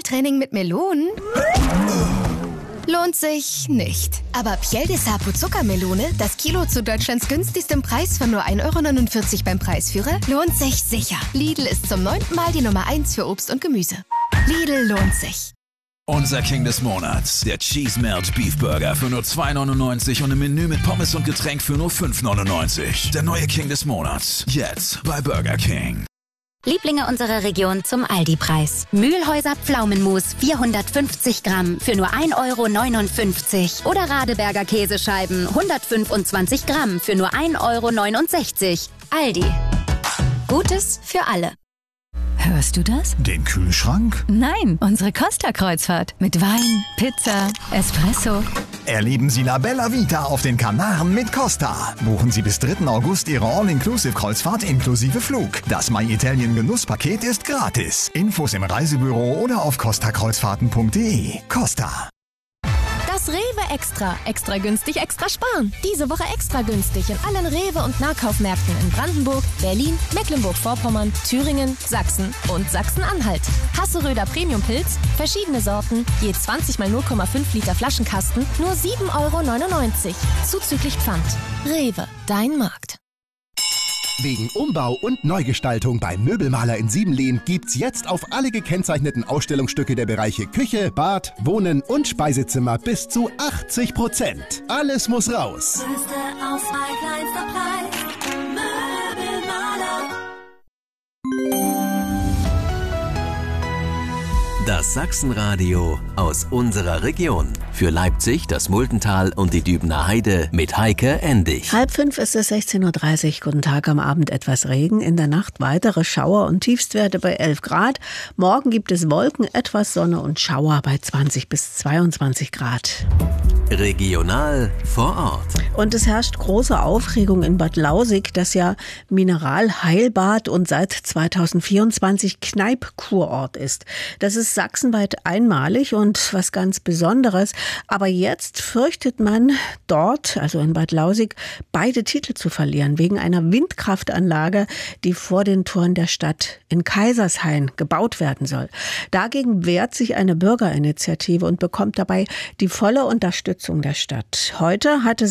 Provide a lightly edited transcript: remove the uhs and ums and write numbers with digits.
Fußballtraining mit Melonen? Lohnt sich nicht. Aber Piel de Sapo Zuckermelone, das Kilo zu Deutschlands günstigstem Preis von nur 1,49 € beim Preisführer, lohnt sich sicher. Lidl ist zum 9. Mal die Nummer 1 für Obst und Gemüse. Lidl lohnt sich. Unser King des Monats, der Cheese Melt Beef Burger für nur 2,99 € und im Menü mit Pommes und Getränk für nur 5,99 €. Der neue King des Monats, jetzt bei Burger King. Lieblinge unserer Region zum Aldi-Preis. Mühlhäuser Pflaumenmus 450 Gramm für nur 1,59 € oder Radeberger Käsescheiben 125 Gramm für nur 1,69 €. Aldi. Gutes für alle. Hörst du das? Den Kühlschrank? Nein, unsere Costa-Kreuzfahrt. Mit Wein, Pizza, Espresso. Erleben Sie La Bella Vita auf den Kanaren mit Costa. Buchen Sie bis 3. August Ihre All-Inclusive-Kreuzfahrt inklusive Flug. Das My Italien Genusspaket ist gratis. Infos im Reisebüro oder auf costakreuzfahrten.de. Costa. Das Rewe Extra. Extra günstig, extra sparen. Diese Woche extra günstig in allen Rewe- und Nahkaufmärkten in Brandenburg, Berlin, Mecklenburg-Vorpommern, Thüringen, Sachsen und Sachsen-Anhalt. Hasseröder Premium-Pilz, verschiedene Sorten, je 20 mal 0,5 Liter Flaschenkasten, nur 7,99 €. Zuzüglich Pfand. Rewe, dein Markt. Wegen Umbau und Neugestaltung beim Möbelmaler in Siebenlehn gibt's jetzt auf alle gekennzeichneten Ausstellungsstücke der Bereiche Küche, Bad, Wohnen und Speisezimmer bis zu 80%. Alles muss raus. Größte Auswahl, kleinster Preis. Möbelmaler. Das Sachsenradio aus unserer Region. Für Leipzig, das Multental und die Dübener Heide mit Heike Endig. 4:30 ist es, 16:30 Uhr. Guten Tag, am Abend etwas Regen. In der Nacht weitere Schauer und Tiefstwerte bei 11 Grad. Morgen gibt es Wolken, etwas Sonne und Schauer bei 20 bis 22 Grad. Regional vor Ort. Und es herrscht große Aufregung in Bad Lausig, das ja Mineralheilbad und seit 2024 Kneippkurort ist. Das ist sachsenweit einmalig und was ganz Besonderes. Aber jetzt fürchtet man dort, also in Bad Lausig, beide Titel zu verlieren, wegen einer Windkraftanlage, die vor den Toren der Stadt in Kaisershain gebaut werden soll. Dagegen wehrt sich eine Bürgerinitiative und bekommt dabei die volle Unterstützung der Stadt. Heute hatte